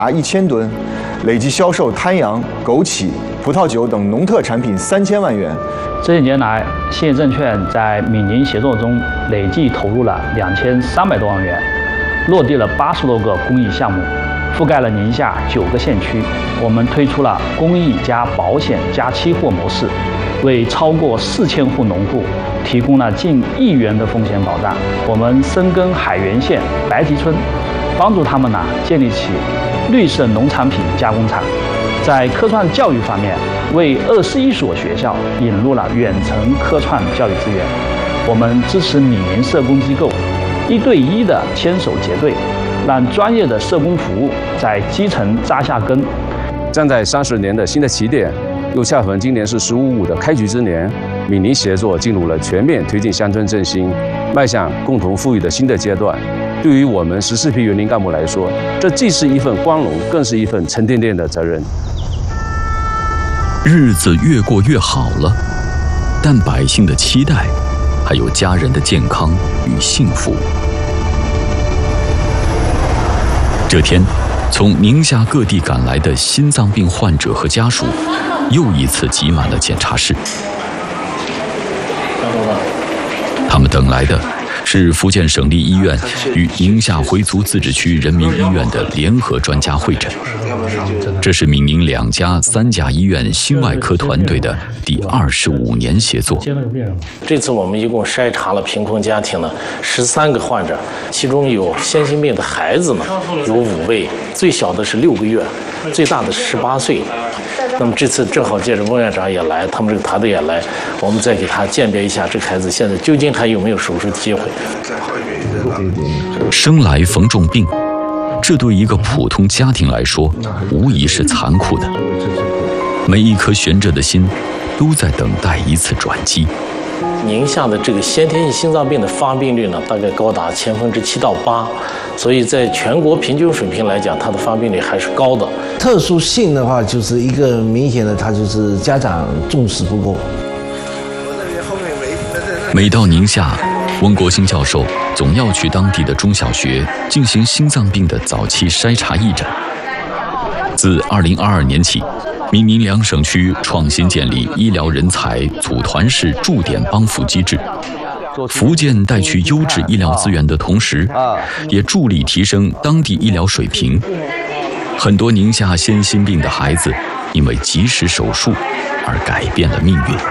达1000吨，累计销售滩羊、枸杞、葡萄酒等农特产品3000万元。 这些年来，兴业证券在闽宁协作中累计投入了2300多万元，落地了80多个公益项目，覆盖了宁夏9个县区。我们推出了公益加保险加期货模式，为超过4000户农户提供了近1亿元的风险保障。我们深耕海原县白堤村，帮助他们建立起绿色农产品加工厂。在科创教育方面，为21所学校引入了远程科创教育资源。我们支持闽宁社工机构1对1的牵手结对，让专业的社工服务在基层扎下根。 站在30年的新的起点，又恰逢今年是“15+5”的开局之年，闽宁协作进入了全面推进乡村振兴、迈向共同富裕的新的阶段。对于我们14批园林干部来说，这既是一份光荣，更是一份沉甸甸的责任。 日子越过越好了，但百姓的期待，还有家人的健康与幸福。这天，从宁夏各地赶来的心脏病患者和家属，又一次挤满了检查室。他们等来的是福建省立医院与宁夏回族自治区人民医院的联合专家会诊。这是闽宁2家3甲医院心外科团队的第25年协作。 这次我们一共筛查了贫困家庭呢13个患者，其中有先心病的孩子呢有5位，最小的是6个月，最大的是18岁。那么这次正好借着温院长也来，他们这个团队也来，我们再给他鉴别一下这个孩子现在究竟还有没有手术的机会。 生来逢重病，这对一个普通家庭来说，无疑是残酷的。每一颗悬着的心，都在等待一次转机。 宁夏的这个先天性心脏病的发病率呢，大概高达7%到8%，所以在全国平均水平来讲，它的发病率还是高的。 特殊性的话，就是一个明显的，它就是家长重视不够。 每到宁夏，温国兴教授总要去当地的中小学进行心脏病的早期筛查义诊。自2022年起，闽宁2省区创新建立医疗人才组团式驻点帮扶机制，福建带去优质医疗资源的同时，也助力提升当地医疗水平。很多宁夏先心病的孩子因为及时手术而改变了命运。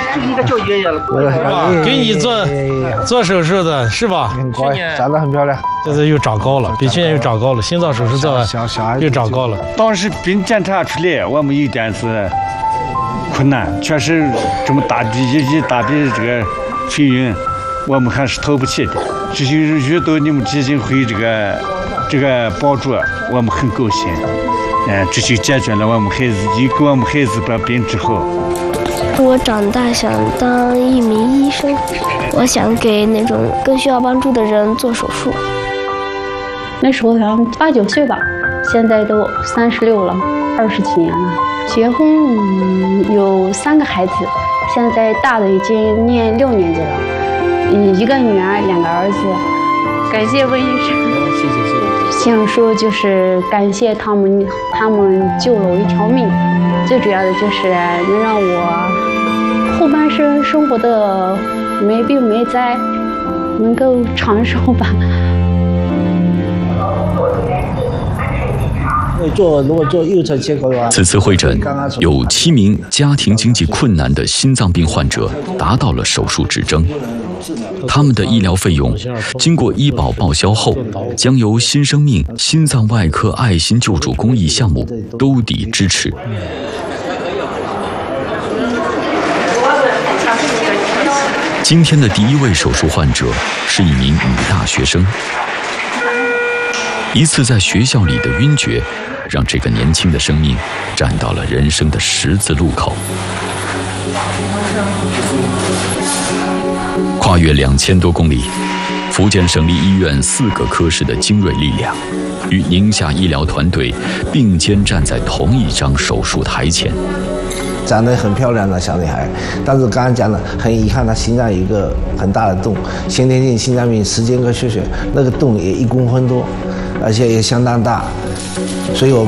给你做手术的是吧？ 很乖，长得很漂亮。 这次又长高了，比去年又长高了。心脏手术做完又长高了。 当时病检查出来，我们有点是困难，确实这么大的这个费用，我们还是掏不起的。这些遇到你们基金会这个帮助，我们很高兴。这就解决了我们孩子，也给我们孩子把病治好。 我长大想当一名医生，我想给那种更需要帮助的人做手术。 那时候好像8、9岁吧，现在都36了，20几年了。结婚有3个孩子，现在大的已经念6年级了，1个女儿，2个儿子。感谢温医生，谢谢。想说就是感谢他们救了我一条命，最主要的就是能让我后半生生活的没病没灾，能够长寿吧。 如果做右侧切口的话， 此次会诊有7名家庭经济困难的心脏病患者达到了手术指征，他们的医疗费用经过医保报销后，将由新生命心脏外科爱心救助公益项目兜底支持。今天的第1位手术患者是一名女大学生。一次在学校里的晕厥，让这个年轻的生命站到了人生的十字路口。跨越2000多公里，福建省立医院4个科室的精锐力量，与宁夏医疗团队并肩站在同一张手术台前。 长得很漂亮的小女孩，但是刚刚讲了，很遗憾，她心脏有一个很大的洞，先天性心脏病10间隔缺血，那个洞也1公分多，而且也相当大，所以我